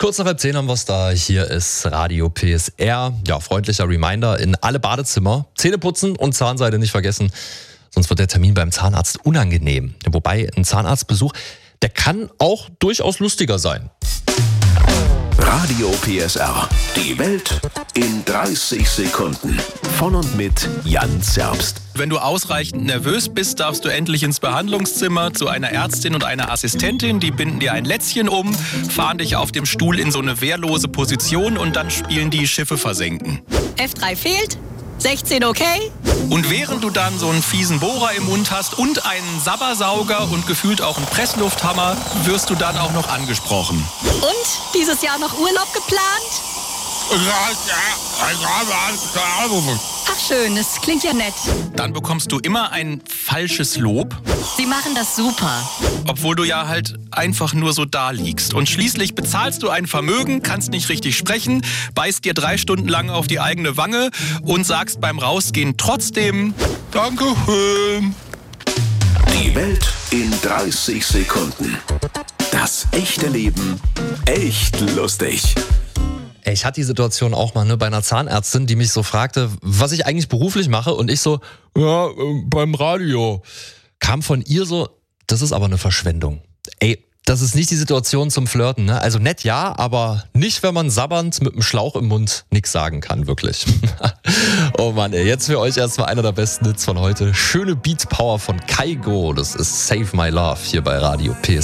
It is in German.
Kurz nach 9:30 haben wir es da. Hier ist Radio PSR. Ja, freundlicher Reminder in alle Badezimmer. Zähne putzen und Zahnseide nicht vergessen. Sonst wird der Termin beim Zahnarzt unangenehm. Wobei ein Zahnarztbesuch, der kann auch durchaus lustiger sein. Radio PSR. Die Welt in 30 Sekunden. Von und mit Jan Zerbst. Wenn du ausreichend nervös bist, darfst du endlich ins Behandlungszimmer zu einer Ärztin und einer Assistentin. Die binden dir ein Lätzchen um, fahren dich auf dem Stuhl in so eine wehrlose Position und dann spielen die Schiffe versenken. F3 fehlt, 16 okay. Und während du dann so einen fiesen Bohrer im Mund hast und einen Sabbersauger und gefühlt auch einen Presslufthammer, wirst du dann auch noch angesprochen. Und dieses Jahr noch Urlaub geplant? Ach schön, das klingt ja nett. Dann bekommst du immer ein falsches Lob, Sie machen das super. obwohl du ja halt einfach nur so da liegst. Und schließlich bezahlst du ein Vermögen, kannst nicht richtig sprechen, beißt dir 3 Stunden lang auf die eigene Wange und sagst beim Rausgehen trotzdem Dankeschön. Die Welt in 30 Sekunden. Das echte Leben echt lustig. Ich hatte die Situation auch mal bei einer Zahnärztin, die mich so fragte, was ich eigentlich beruflich mache. Und ich so, ja, beim Radio. Kam von ihr so, das ist aber eine Verschwendung. Ey, das ist nicht die Situation zum Flirten, ne? Also nett ja, aber nicht, wenn man sabbernd mit einem Schlauch im Mund nichts sagen kann, wirklich. Oh Mann, ey, jetzt für euch erstmal einer der besten Hits von heute. Schöne Beat Power von Kaigo. Das ist Save My Love hier bei Radio PS.